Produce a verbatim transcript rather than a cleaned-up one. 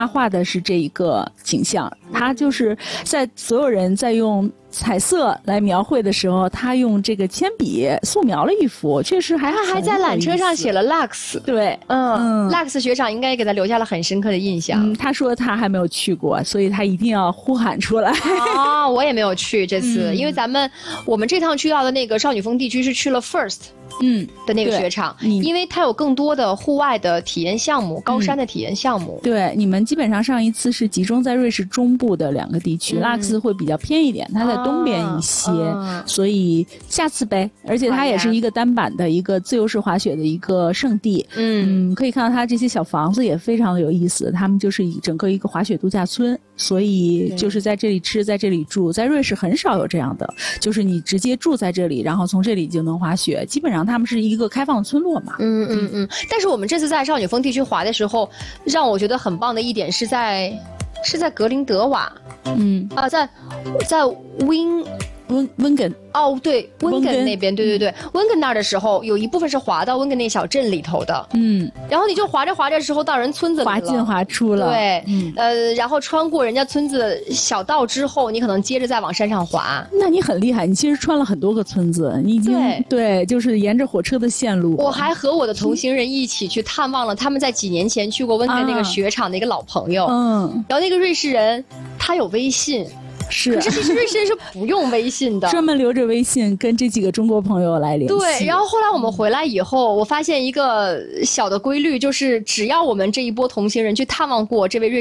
画的是这一个景象，他就是在所有人在用彩色来描绘的时候，他用这个铅笔素描了一幅，确实还他还在缆车上写了 Lux。 对， 嗯 ，Lux 学长应该给他留下了很深刻的印象。 嗯，他说他还没有去过，所以他一定要呼喊出来。 啊，我也没有去这次， 嗯、 因为咱们我们这趟去到的那个少女峰地区是去了 First。 嗯的那个雪场，因为它有更多的户外的体验项目，高山的体验项目。 嗯、对，你们基本上上一次是集中在瑞士中部的两个地区，嗯、拉克斯会比较偏一点，它在东边一些，啊、所以下次呗。而且它也是一个单板的一个自由式滑雪的一个圣地。嗯嗯，可以看到它这些小房子也非常的有意思，他们就是以整个一个滑雪度假村，所以就是在这里吃，在这里住，在瑞士很少有这样的，就是你直接住在这里，然后从这里就能滑雪，基本上他们是一个开放村落嘛。 嗯嗯嗯。但是我们这次在少女峰地区滑的时候，让我觉得很棒的一点是在是在格林德瓦， 嗯啊，在在温温温根。 哦，对，温根那边，对对对，温根那儿的时候，有一部分是滑到温根那小镇里头的， 嗯， 然后你就滑着滑着的时候到人村子里了， 滑进滑出了， 对，嗯，呃，然后穿过人家村子小道之后，你可能接着再往山上滑。 那你很厉害，你其实穿了很多个村子，你已经 对, 对，就是沿着火车的线路。 我还和我的同行人一起去探望了他们在几年前去过温根那个雪场的一个老朋友， 嗯， 然后那个瑞士人他有微信。 是， 可是其实瑞士人是不用微信的， 专门留着微信跟这几个中国朋友来联系。 对，然后后来我们回来以后，我发现一个小的规律，就是只要我们这一波同行人去探望过这位瑞